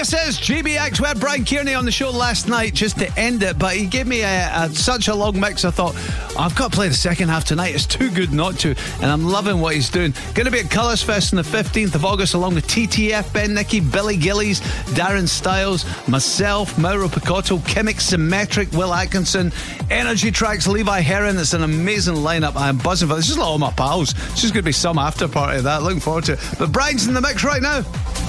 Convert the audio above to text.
This is GBX. We had Brian Kearney on the show last night just to end it, but he gave me such a long mix. I thought, I've got to play the second half tonight. It's too good not to, and I'm loving what he's doing. Going to be at Colours Fest on the 15th of August along with TTF, Ben Nicky, Billy Gillies, Darren Styles, myself, Mauro Picotto, Kimmick, Symmetric, Will Atkinson, Energy Tracks, Levi Heron. It's an amazing lineup. I'm buzzing for it. It's just like all my pals. It's just going to be some after party of that. Looking forward to it. But Brian's in the mix right now.